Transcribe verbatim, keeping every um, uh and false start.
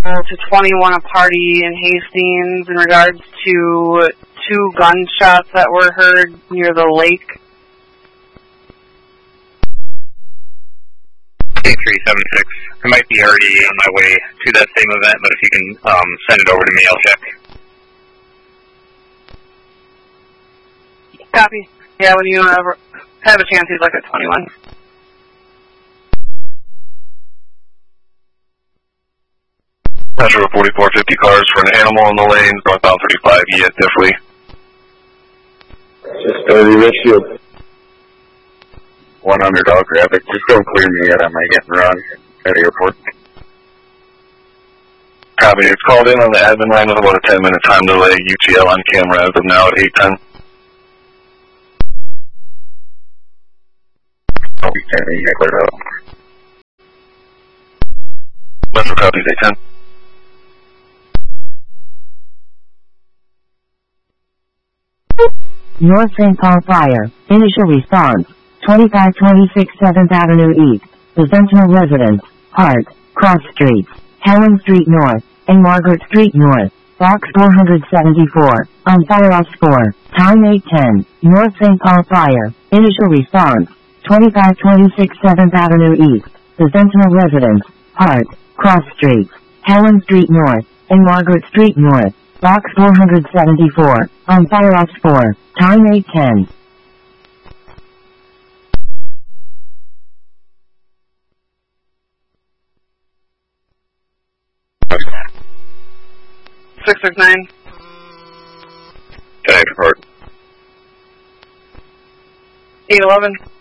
to twenty-one a party in Hastings in regards to two gunshots that were heard near the lake. three seven six. I might be already on my way to that same event, but if you can um, send it over to me, I'll check. Copy. Yeah, when you have, have a chance, he's like at twenty-one. Metro forty-four fifty cars for an animal in the lane, northbound thirty-five, yeah, definitely. Just thirty Richfield. One underdog graphic. Just don't clear me yet. I might get run at airport. Copy. It's called in on the admin line with about a ten minute time delay. U T L on camera as of now at eight ten. I'll be standing here cleared out. Metro copies eight ten. North Saint Paul Fire. Initial response. twenty-five twenty-six seventh Avenue East, the Sentinel Residence, Park, Cross Streets, Helen Street North, and Margaret Street North, Box four seventy-four, on fire off score, time eight ten, North Saint Paul Fire, initial response, twenty-five twenty-six seventh Avenue East, the Sentinel Residence, Park, Cross Streets, Helen Street North, and Margaret Street North, Box four seventy-four, on fire off score, time eight ten. six six nine. Thanks, report. eight eleven.